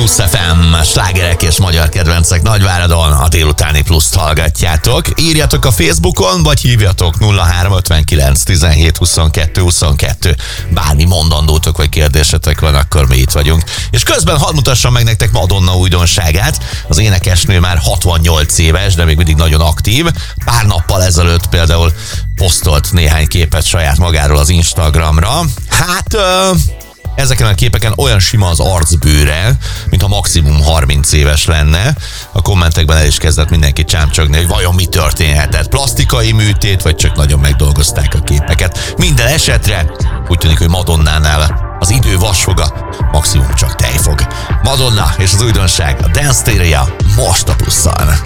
Plusz FM, slágerek és magyar kedvencek Nagyváradon, a délutáni Pluszt hallgatjátok. Írjatok a Facebookon, vagy hívjatok 0359 17 22 22. Bármi mondandótok vagy kérdésetek van, akkor mi itt vagyunk. És közben hadd mutassam meg nektek Madonna újdonságát. Az énekesnő már 68 éves, de még mindig nagyon aktív. Pár nappal ezelőtt például posztolt néhány képet saját magáról az Instagramra. Ezeken a képeken olyan sima az arcbőre, mintha maximum 30 éves lenne. A kommentekben el is kezdett mindenki csámcsogni, hogy vajon mi történhetett. Plastikai műtét, vagy csak nagyon megdolgozták a képeket. Minden esetre úgy tűnik, hogy Madonnánál az idő vasfoga, maximum csak tejfog. Madonna és az újdonság, a Dance Stereo most a Plusszon.